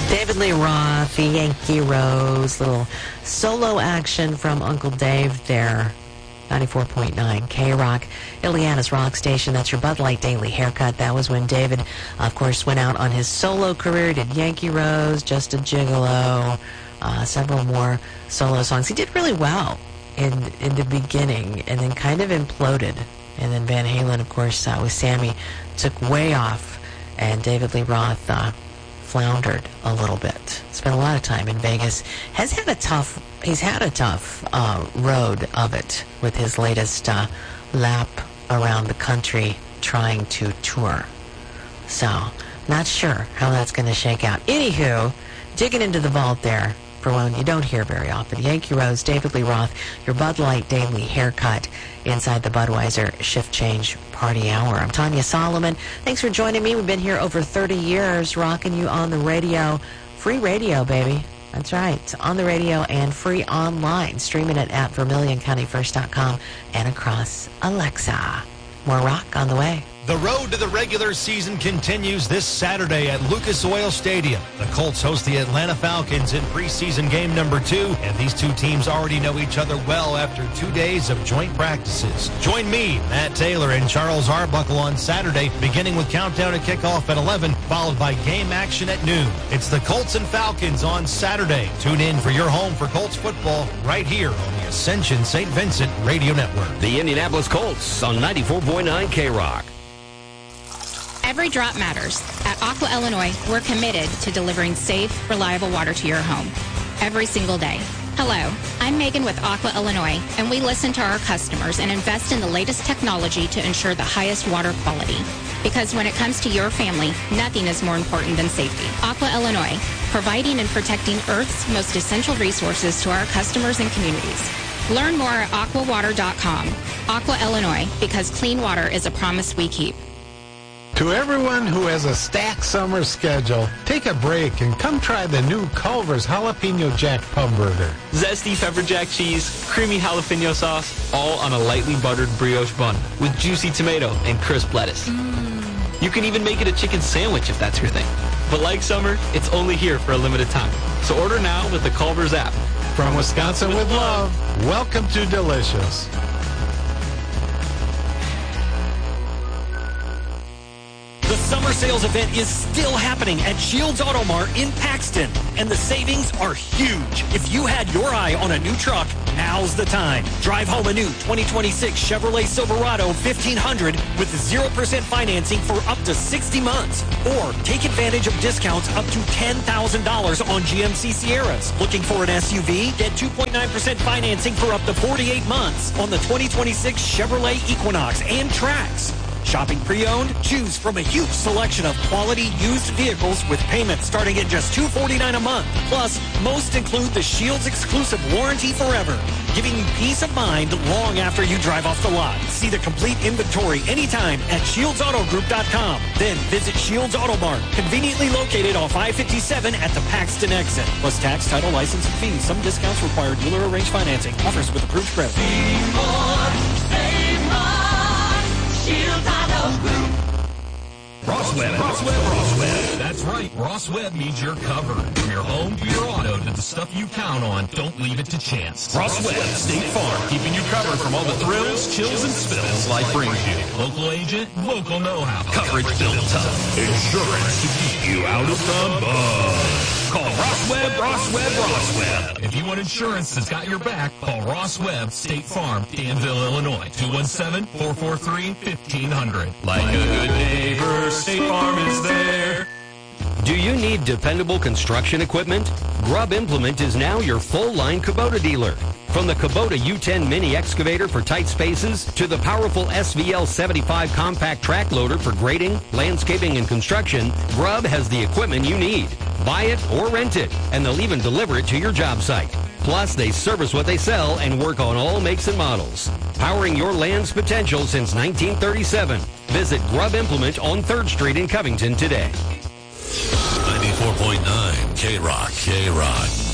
David Lee Roth, the Yankee Rose, little solo action from Uncle Dave there. 94.9 K-Rock, Indiana's rock station. That's your Bud Light Daily Haircut. That was when David, of course, went out on his solo career, did Yankee Rose, Just a Gigolo, several more solo songs. He did really well in the beginning and then kind of imploded. And then Van Halen, of course, with Sammy, took way off. And David Lee Roth floundered a little bit. Spent a lot of time in Vegas. He's had a tough road of it with his latest lap around the country trying to tour. So, not sure how that's going to shake out. Anywho, digging into the vault there for one you don't hear very often. Yankee Rose, David Lee Roth, your Bud Light Daily Haircut inside the Budweiser Shift Change Party Hour. I'm Tanya Solomon. Thanks for joining me. We've been here over 30 years, rocking you on the radio. Free radio, baby. That's right. On the radio and free online. Streaming it at VermilionCountyFirst.com and across Alexa. More rock on the way. The road to the regular season continues this Saturday at Lucas Oil Stadium. The Colts host the Atlanta Falcons in preseason game number 2, and these two teams already know each other well after 2 days of joint practices. Join me, Matt Taylor, and Charles Arbuckle on Saturday, beginning with countdown to kickoff at 11, followed by game action at noon. It's the Colts and Falcons on Saturday. Tune in for your home for Colts football right here on the Ascension St. Vincent Radio Network. The Indianapolis Colts on 94.9 K-Rock. Every drop matters. At Aqua Illinois, we're committed to delivering safe, reliable water to your home every single day. Hello, I'm Megan with Aqua Illinois, and we listen to our customers and invest in the latest technology to ensure the highest water quality. Because when it comes to your family, nothing is more important than safety. Aqua Illinois, providing and protecting Earth's most essential resources to our customers and communities. Learn more at aquawater.com. Aqua Illinois, because clean water is a promise we keep. To everyone who has a stacked summer schedule, take a break and come try the new Culver's Jalapeno Jack Pub Burger. Zesty pepper jack cheese, creamy jalapeno sauce, all on a lightly buttered brioche bun with juicy tomato and crisp lettuce. You can even make it a chicken sandwich if that's your thing. But like summer, it's only here for a limited time. So order now with the Culver's app. From Wisconsin with love, welcome to Delicious. The summer sales event is still happening at Shields Auto Mart in Paxton, and the savings are huge. If you had your eye on a new truck, now's the time. Drive home a new 2026 Chevrolet Silverado 1500 with 0% financing for up to 60 months. Or take advantage of discounts up to $10,000 on GMC Sierras. Looking for an SUV? Get 2.9% financing for up to 48 months on the 2026 Chevrolet Equinox and Trax. Shopping pre-owned? Choose from a huge selection of quality used vehicles with payments starting at just $249 a month. Plus, most include the Shields exclusive warranty forever, giving you peace of mind long after you drive off the lot. See the complete inventory anytime at ShieldsAutoGroup.com. Then visit Shields Auto Mart, conveniently located off I-57 at the Paxton exit. Plus tax, title, license, and fees. Some discounts require dealer-arranged financing. Offers with approved credit. Save more, save more. Shields Auto Group. Ross Web. That's right. Ross Web means you're covered. From your home to your auto to the stuff you count on, don't leave it to chance. Ross Web, State Farm, keeping you covered from all the thrills, chills, and spills life brings you. Local agent, local know-how. Coverage built tough. Insurance to keep you out of the mud. Call Ross Web. If you want insurance that's got your back, call Ross Web, State Farm, Danville, Illinois. 217-443-1500. Like a good neighbor, State Farm is there. Do you need dependable construction equipment? Grubb Implement is now your full-line Kubota dealer. From the Kubota U10 mini excavator for tight spaces to the powerful SVL 75 compact track loader for grading, landscaping, and construction, Grubb has the equipment you need. Buy it or rent it, and they'll even deliver it to your job site. Plus, they service what they sell and work on all makes and models. Powering your land's potential since 1937. Visit Grubb Implement on 3rd Street in Covington today. 94.9 K-Rock.